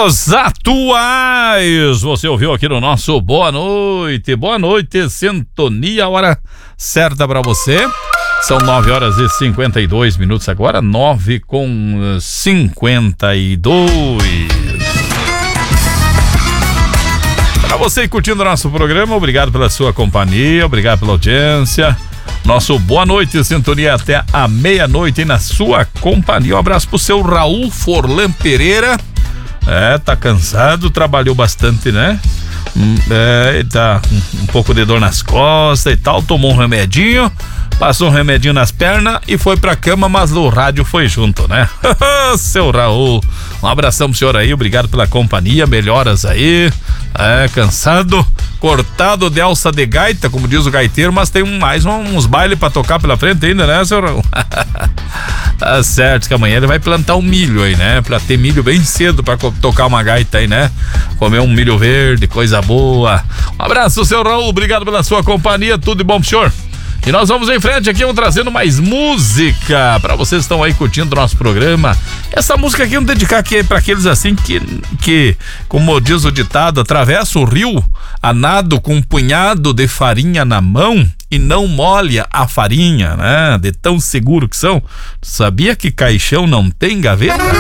Os atuais, você ouviu aqui no nosso Boa Noite, sintonia, hora certa para você, são 9h52 agora, 9h52. Para você curtindo o nosso programa, obrigado pela sua companhia, obrigado pela audiência, nosso Boa Noite, sintonia até a meia-noite na sua companhia. Um abraço pro seu Raul Forlan Pereira. Tá cansado, trabalhou bastante, né? Tá um pouco de dor nas costas e tal, tomou um remedinho, passou um remedinho nas pernas e foi pra cama, mas o rádio foi junto, né? Seu Raul, um abração pro senhor aí, obrigado pela companhia, melhoras aí, cansado, cortado de alça de gaita, como diz o gaiteiro, mas tem mais uns bailes pra tocar pela frente ainda, né, seu Raul? Tá certo que amanhã ele vai plantar um milho aí, né? Pra ter milho bem cedo pra tocar uma gaita aí, né? Comer um milho verde, coisa boa. Um abraço, seu Raul, obrigado pela sua companhia, tudo de bom pro senhor. E nós vamos em frente aqui, vamos trazendo mais música pra vocês que estão aí curtindo o nosso programa. Essa música aqui vamos dedicar aqui pra aqueles assim que, como diz o ditado, atravessa o rio a nado com um punhado de farinha na mão e não molha a farinha, né? De tão seguro que são. Sabia que caixão não tem gaveta?